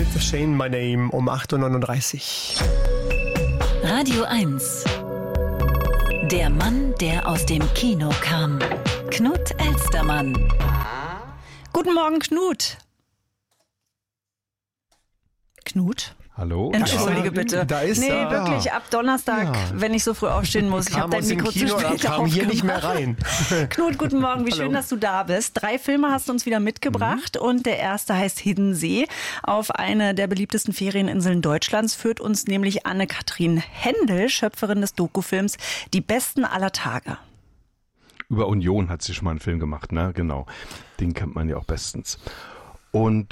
The Shane My Name um 8.39 Uhr. Radio 1. Der Mann, der aus dem Kino kam. Knut Elstermann. Guten Morgen, Knut. Knut? Hallo? Entschuldige bitte. Da ist nee, er. wirklich ab Donnerstag, wenn ich so früh aufstehen muss. Ich habe dein Mikro zu spät kam hier nicht mehr rein. Knut, guten Morgen. Wie schön, dass du da bist. 3 Filme hast du uns wieder mitgebracht und der erste heißt Hiddensee. Auf eine der beliebtesten Ferieninseln Deutschlands führt uns nämlich Anne-Kathrin Händel, Schöpferin des Dokufilms Die Besten aller Tage. Über Union hat sie schon mal einen Film gemacht, ne? Genau. Den kennt man ja auch bestens. Und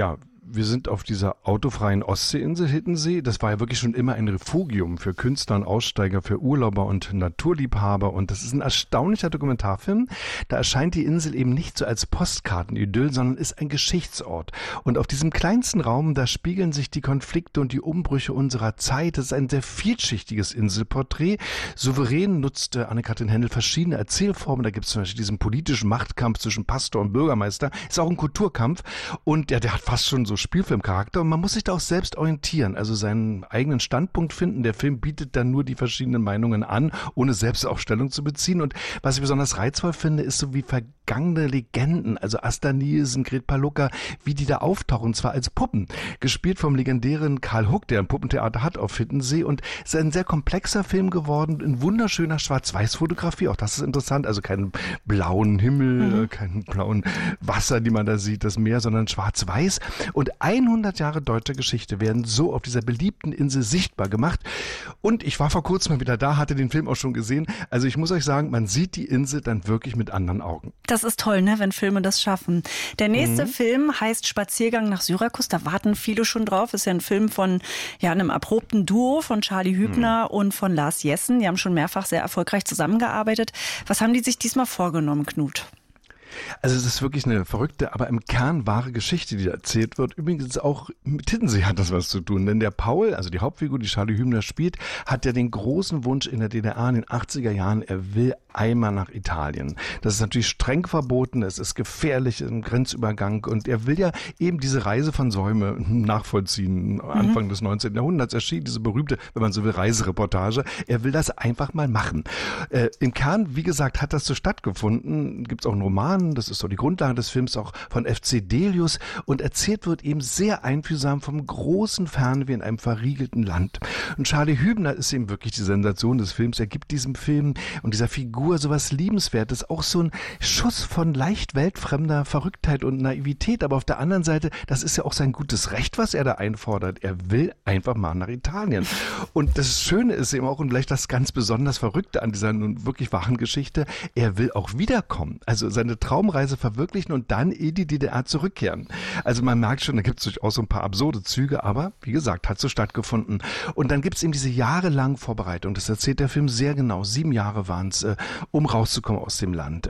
wir sind auf dieser autofreien Ostseeinsel Hiddensee. Das war ja wirklich schon immer ein Refugium für Künstler und Aussteiger, für Urlauber und Naturliebhaber. Und das ist ein erstaunlicher Dokumentarfilm. Da erscheint die Insel eben nicht so als Postkartenidyll, sondern ist ein Geschichtsort. Und auf diesem kleinsten Raum, da spiegeln sich die Konflikte und die Umbrüche unserer Zeit. Das ist ein sehr vielschichtiges Inselporträt. Souverän nutzte Anne-Kathrin Händel verschiedene Erzählformen. Da gibt es zum Beispiel diesen politischen Machtkampf zwischen Pastor und Bürgermeister. Ist auch ein Kulturkampf. Und ja, der hat fast schon so Spielfilmcharakter und man muss sich da auch selbst orientieren, also seinen eigenen Standpunkt finden. Der Film bietet dann nur die verschiedenen Meinungen an, ohne selbst auch Stellung zu beziehen. Und was ich besonders reizvoll finde, ist so wie vergangene Legenden, also Asta Nielsen, Gret Palucka, wie die da auftauchen, und zwar als Puppen, gespielt vom legendären Karl Huck, der ein Puppentheater hat auf Hiddensee. Und es ist ein sehr komplexer Film geworden, in wunderschöner Schwarz-Weiß-Fotografie, auch das ist interessant, also keinen blauen Himmel, keinen blauen Wasser, die man da sieht, das Meer, sondern schwarz-weiß. Und 100 Jahre deutscher Geschichte werden so auf dieser beliebten Insel sichtbar gemacht. Und ich war vor kurzem mal wieder da, hatte den Film auch schon gesehen. Also ich muss euch sagen, man sieht die Insel dann wirklich mit anderen Augen. Das ist toll, ne, wenn Filme das schaffen. Der nächste Film heißt Spaziergang nach Syrakus. Da warten viele schon drauf. Ist ja ein Film von einem erprobten Duo von Charlie Hübner und von Lars Jessen. Die haben schon mehrfach sehr erfolgreich zusammengearbeitet. Was haben die sich diesmal vorgenommen, Knut? Also es ist wirklich eine verrückte, aber im Kern wahre Geschichte, die da erzählt wird. Übrigens auch mit Hiddensee hat das was zu tun, denn der Paul, also die Hauptfigur, die Charlie Hübner spielt, hat ja den großen Wunsch in der DDR in den 80er Jahren, er will einmal nach Italien. Das ist natürlich streng verboten, es ist gefährlich im Grenzübergang und er will ja eben diese Reise von Säume nachvollziehen. Anfang des 19. Jahrhunderts erschien diese berühmte, wenn man so will, Reisereportage. Er will das einfach mal machen. Im Kern, wie gesagt, hat das so stattgefunden. Gibt es auch einen Roman, das ist so die Grundlage des Films, auch von F.C. Delius, und erzählt wird eben sehr einfühlsam vom großen Fernweh in einem verriegelten Land. Und Charlie Hübner ist eben wirklich die Sensation des Films. Er gibt diesem Film und dieser Figur sowas Liebenswertes, auch so ein Schuss von leicht weltfremder Verrücktheit und Naivität. Aber auf der anderen Seite, das ist ja auch sein gutes Recht, was er da einfordert. Er will einfach mal nach Italien. Und das Schöne ist eben auch, und vielleicht das ganz besonders Verrückte an dieser nun wirklich wahren Geschichte, er will auch wiederkommen. Also seine Traumreise verwirklichen und dann in die DDR zurückkehren. Also man merkt schon, da gibt es durchaus so ein paar absurde Züge, aber wie gesagt, hat so stattgefunden. Und dann gibt es eben diese jahrelange Vorbereitung. Das erzählt der Film sehr genau. 7 Jahre waren es, um rauszukommen aus dem Land.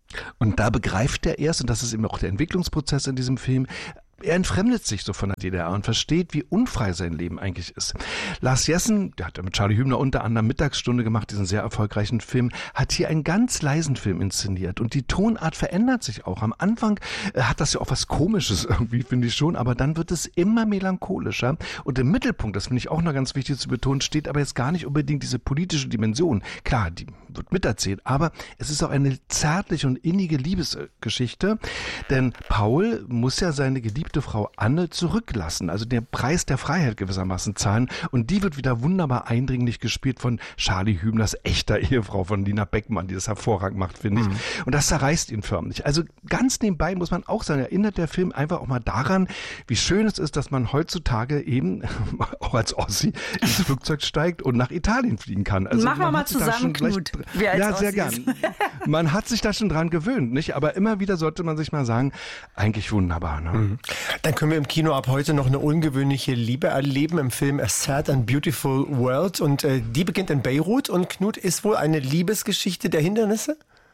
Und da begreift er erst, und das ist eben auch der Entwicklungsprozess in diesem Film, er entfremdet sich so von der DDR und versteht, wie unfrei sein Leben eigentlich ist. Lars Jessen, der hat ja mit Charlie Hübner unter anderem Mittagsstunde gemacht, diesen sehr erfolgreichen Film, hat hier einen ganz leisen Film inszeniert. Und die Tonart verändert sich auch. Am Anfang hat das ja auch was Komisches irgendwie, finde ich schon, aber dann wird es immer melancholischer. Und im Mittelpunkt, das finde ich auch noch ganz wichtig zu betonen, steht aber jetzt gar nicht unbedingt diese politische Dimension. Klar, die wird miterzählt, aber es ist auch eine zärtliche und innige Liebesgeschichte, denn Paul muss ja seine geliebte Frau Anne zurücklassen, also den Preis der Freiheit gewissermaßen zahlen, und die wird wieder wunderbar eindringlich gespielt von Charlie Hübners echter Ehefrau, von Lina Beckmann, die das hervorragend macht, finde ich. Und das zerreißt ihn förmlich. Also ganz nebenbei muss man auch sagen, erinnert der Film einfach auch mal daran, wie schön es ist, dass man heutzutage eben auch als Ossi ins Flugzeug steigt und nach Italien fliegen kann. Also machen wir mal zusammen, Knut. Ja, sehr gern. Man hat sich da schon dran gewöhnt, nicht? Aber immer wieder sollte man sich mal sagen, eigentlich wunderbar, ne? Dann können wir im Kino ab heute noch eine ungewöhnliche Liebe erleben im Film A Sad and Beautiful World. Und die beginnt in Beirut. Und Knut, ist wohl eine Liebesgeschichte der Hindernisse?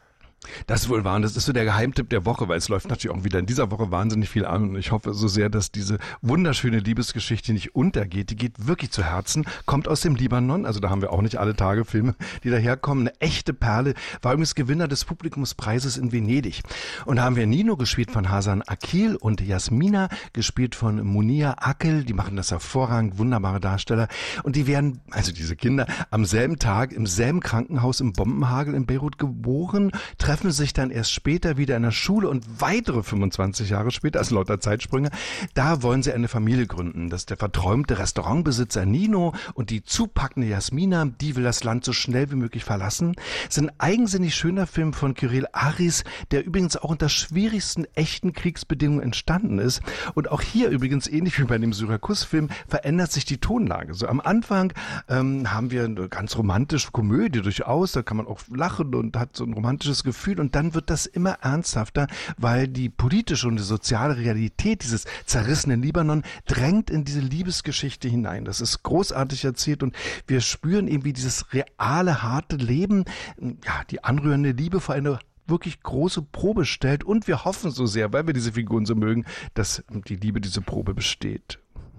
Das ist wohl wahr. Und das ist so der Geheimtipp der Woche, weil es läuft natürlich auch wieder in dieser Woche wahnsinnig viel an. Und ich hoffe so sehr, dass diese wunderschöne Liebesgeschichte nicht untergeht. Die geht wirklich zu Herzen, kommt aus dem Libanon. Also da haben wir auch nicht alle Tage Filme, die daherkommen. Eine echte Perle. War übrigens Gewinner des Publikumspreises in Venedig. Und da haben wir Nino gespielt von Hasan Akil und Jasmina gespielt von Munia Akel. Die machen das hervorragend, wunderbare Darsteller. Und die werden, also diese Kinder, am selben Tag im selben Krankenhaus im Bombenhagel in Beirut geboren, treffen sich dann erst später wieder in der Schule und weitere 25 Jahre später, also lauter Zeitsprünge, da wollen sie eine Familie gründen. Das ist der verträumte Restaurantbesitzer Nino und die zupackende Jasmina, die will das Land so schnell wie möglich verlassen. Es ist ein eigensinnig schöner Film von Kyrill Aris, der übrigens auch unter schwierigsten echten Kriegsbedingungen entstanden ist. Und auch hier übrigens, ähnlich wie bei dem Syrakus-Film, verändert sich die Tonlage. So am Anfang haben wir eine ganz romantische Komödie durchaus, da kann man auch lachen und hat so ein romantisches Gefühl. Und dann wird das immer ernsthafter, weil die politische und die soziale Realität dieses zerrissenen Libanon drängt in diese Liebesgeschichte hinein. Das ist großartig erzählt und wir spüren irgendwie dieses reale, harte Leben, ja, die anrührende Liebe vor eine wirklich große Probe stellt und wir hoffen so sehr, weil wir diese Figuren so mögen, dass die Liebe diese Probe besteht.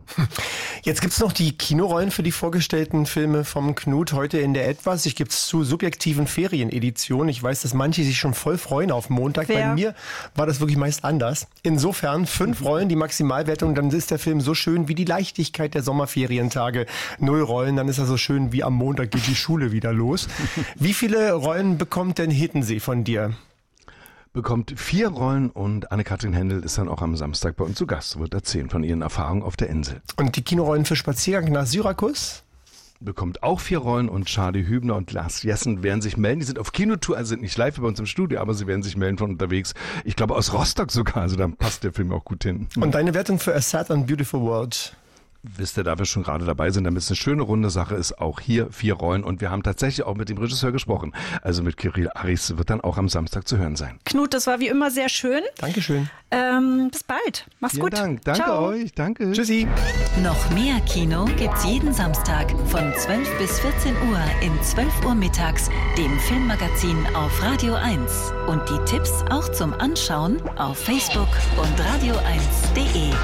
Jetzt gibt's noch die Kinorollen für die vorgestellten Filme vom Knut heute in der etwas, ich gebe es zu, subjektiven Ferienedition. Ich weiß, dass manche sich schon voll freuen auf Montag. Bei mir war das wirklich meist anders. Insofern 5 Rollen, die Maximalwertung, dann ist der Film so schön wie die Leichtigkeit der Sommerferientage. 0 Rollen, dann ist er so schön wie am Montag geht die Schule wieder los. Wie viele Rollen bekommt denn Hiddensee von dir? Bekommt 4 Rollen und Anne-Kathrin Händel ist dann auch am Samstag bei uns zu Gast, wird erzählen von ihren Erfahrungen auf der Insel. Und die Kinorollen für Spaziergang nach Syrakus? Bekommt auch 4 Rollen und Charlie Hübner und Lars Jessen werden sich melden. Die sind auf Kinotour, also sind nicht live bei uns im Studio, aber sie werden sich melden von unterwegs. Ich glaube aus Rostock sogar, also da passt der Film auch gut hin. Und deine Wertung für A Sad and Beautiful World? Wisst ihr, da wir schon gerade dabei sind, damit es eine schöne runde Sache ist, auch hier 4 Rollen und wir haben tatsächlich auch mit dem Regisseur gesprochen. Also mit Kyrill Aris wird dann auch am Samstag zu hören sein. Knut, das war wie immer sehr schön. Dankeschön. Bis bald. Mach's gut. Vielen Dank. Danke Ciao. euch. Danke. Tschüssi. Noch mehr Kino gibt's jeden Samstag von 12 bis 14 Uhr in 12 Uhr mittags, dem Filmmagazin auf Radio 1. Und die Tipps auch zum Anschauen auf Facebook und radio1.de.